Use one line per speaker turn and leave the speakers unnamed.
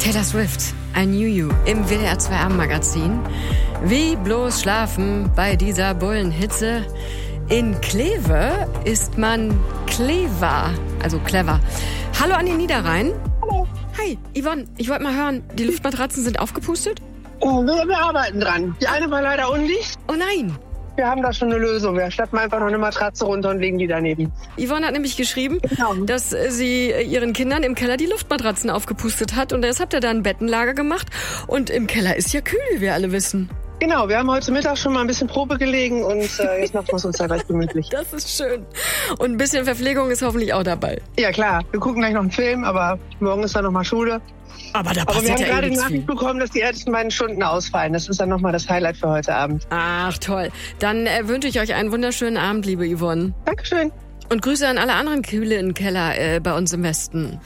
Taylor Swift, I Knew You im WDR 2 Abendmagazin. Wie bloß schlafen bei dieser Bullenhitze? In Kleve ist man clever, also clever. Hallo an den Niederrhein.
Hallo.
Hi, Yvonne, ich wollte mal hören, die Luftmatratzen sind aufgepustet?
Wir arbeiten dran. Die eine war leider undicht.
Oh nein.
Wir haben da schon eine Lösung. Wir schnappen einfach noch eine Matratze runter und legen die daneben.
Yvonne hat nämlich geschrieben, dass sie ihren Kindern im Keller die Luftmatratzen aufgepustet hat. Und deshalb habt ihr da ein Bettenlager gemacht. Und im Keller ist ja kühl, wie wir alle wissen.
Genau, wir haben heute Mittag schon mal ein bisschen Probe gelegen und jetzt machen wir es uns da gleich gemütlich.
Das ist schön. Und ein bisschen Verpflegung ist hoffentlich auch dabei.
Ja klar, wir gucken gleich noch einen Film, aber morgen ist dann nochmal Schule.
Aber da
wir
passiert
haben
ja
gerade
nichts
Nachricht
viel.
bekommen, dass die ersten beiden Stunden ausfallen. Das ist dann nochmal das Highlight für heute Abend.
Ach toll. Dann wünsche ich euch einen wunderschönen Abend, liebe Yvonne.
Dankeschön.
Und Grüße an alle anderen kühlen Keller bei uns im Westen.